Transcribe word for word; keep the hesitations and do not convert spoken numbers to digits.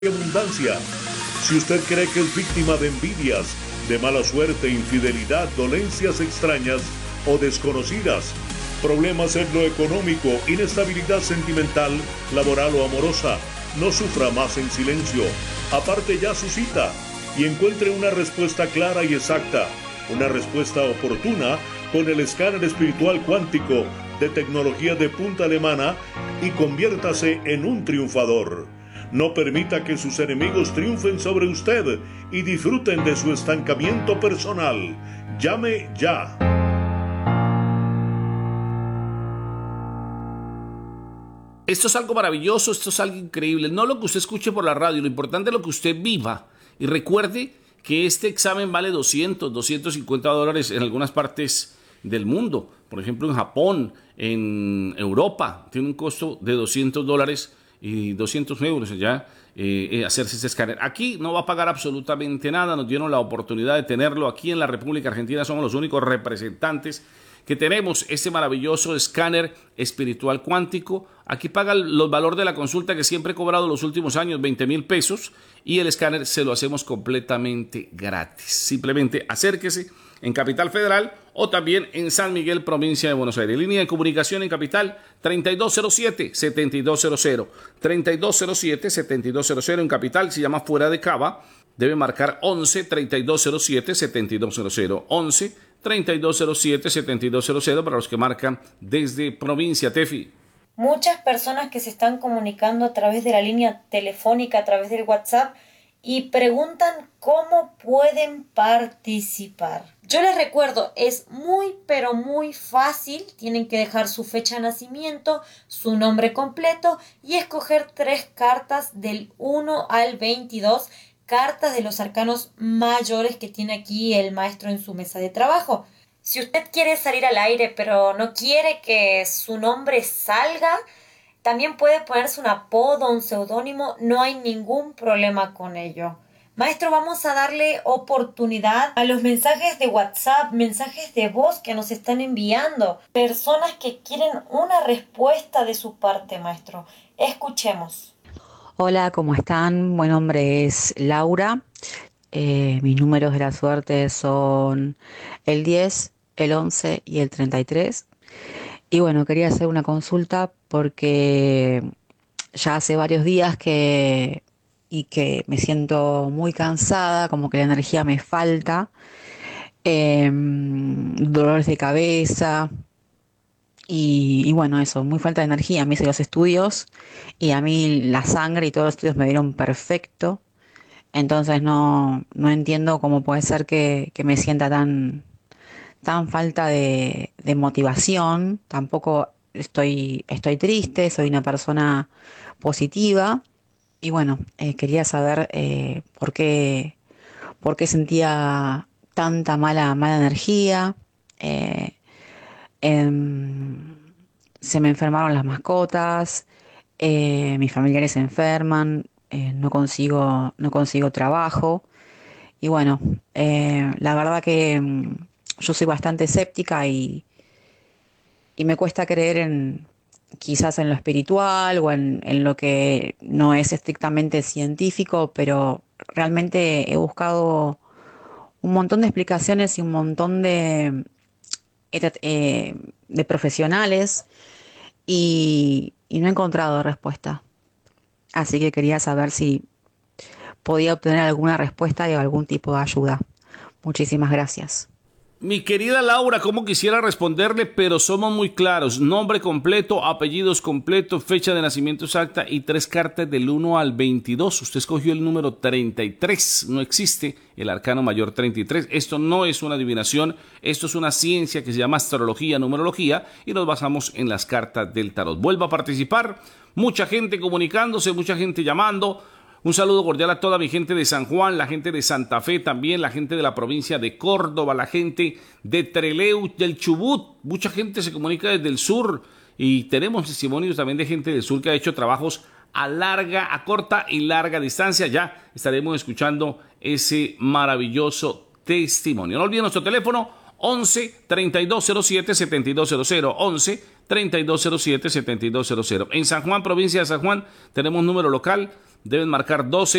abundancia. Si usted cree que es víctima de envidias, de mala suerte, infidelidad, dolencias extrañas o desconocidas, problemas en lo económico, inestabilidad sentimental, laboral o amorosa, no sufra más en silencio. Aparte ya su cita y encuentre una respuesta clara y exacta, una respuesta oportuna con el escáner espiritual cuántico de tecnología de punta alemana y conviértase en un triunfador. No permita que sus enemigos triunfen sobre usted y disfruten de su estancamiento personal. Llame ya. Esto es algo maravilloso, esto es algo increíble. No lo que usted escuche por la radio, lo importante es lo que usted viva. Y recuerde que este examen vale doscientos, doscientos cincuenta dólares en algunas partes del mundo. Por ejemplo, en Japón, en Europa, tiene un costo de doscientos dólares y doscientos euros allá, eh, hacerse este escáner. Aquí no va a pagar absolutamente nada, nos dieron la oportunidad de tenerlo aquí en la República Argentina, somos los únicos representantes que tenemos este maravilloso escáner espiritual cuántico. Aquí paga el, el valor de la consulta que siempre he cobrado los últimos años, veinte mil pesos, y el escáner se lo hacemos completamente gratis. Simplemente acérquese en Capital Federal o también en San Miguel, provincia de Buenos Aires. Línea de comunicación en Capital treinta y dos cero siete, setenta y dos cero cero, treinta y dos cero siete, setenta y dos cero cero. En Capital se llama Fuera de Cava, debe marcar once, treinta y dos cero siete, setenta y dos cero cero, once, treinta y dos cero siete, setenta y dos cero cero para los que marcan desde provincia. Tefi. Muchas personas que se están comunicando a través de la línea telefónica, a través del WhatsApp, y preguntan cómo pueden participar. Yo les recuerdo, es muy pero muy fácil. Tienen que dejar su fecha de nacimiento, su nombre completo y escoger tres cartas del uno al veintidós, cartas de los arcanos mayores que tiene aquí el maestro en su mesa de trabajo. Si usted quiere salir al aire pero no quiere que su nombre salga, también puede ponerse un apodo, un seudónimo, no hay ningún problema con ello. Maestro, vamos a darle oportunidad a los mensajes de WhatsApp, mensajes de voz que nos están enviando. Personas que quieren una respuesta de su parte, maestro. Escuchemos. Hola, ¿cómo están? Mi nombre es Laura. Eh, mis números de la suerte son el diez, el once y el treinta y tres. Y bueno, quería hacer una consulta porque ya hace varios días que y que me siento muy cansada, como que la energía me falta, eh, dolores de cabeza y, y bueno, eso, muy falta de energía. Me hice los estudios y a mí la sangre y todos los estudios me dieron perfecto, entonces no, no entiendo cómo puede ser que, que me sienta tan, tan falta de, de motivación. Tampoco estoy, estoy triste, soy una persona positiva. Y bueno, eh, quería saber eh, por qué, por qué sentía tanta mala, mala energía. Eh, em, Se me enfermaron las mascotas, eh, mis familiares se enferman, eh, no consigo, no consigo trabajo. Y bueno, eh, la verdad que mm, yo soy bastante escéptica y, y me cuesta creer en quizás en lo espiritual o en, en lo que no es estrictamente científico, pero realmente he buscado un montón de explicaciones y un montón de, eh, de profesionales y, y no he encontrado respuesta. Así que quería saber si podía obtener alguna respuesta y algún tipo de ayuda. Muchísimas gracias. Mi querida Laura, como quisiera responderle, pero somos muy claros. Nombre completo, apellidos completos, fecha de nacimiento exacta y tres cartas del uno al veintidós. Usted escogió el número treinta y tres. No existe el arcano mayor treinta y tres. Esto no es una adivinación. Esto es una ciencia que se llama astrología, numerología, y nos basamos en las cartas del tarot. Vuelva a participar. Mucha gente comunicándose, mucha gente llamando. Un saludo cordial a toda mi gente de San Juan, la gente de Santa Fe también, la gente de la provincia de Córdoba, la gente de Trelew, del Chubut. Mucha gente se comunica desde el sur y tenemos testimonios también de gente del sur que ha hecho trabajos a larga, a corta y larga distancia. Ya estaremos escuchando ese maravilloso testimonio. No olviden nuestro teléfono once, treinta y dos cero siete, setenta y dos cero cero, once, treinta y dos cero siete, setenta y dos cero cero. En San Juan, provincia de San Juan, tenemos número local deben marcar doce